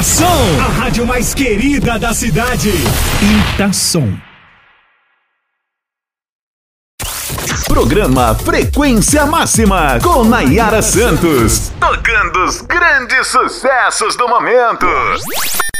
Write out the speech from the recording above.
Itação, a rádio mais querida da cidade. Itação. Programa Frequência Máxima com Nayara Santos, tocando os grandes sucessos do momento.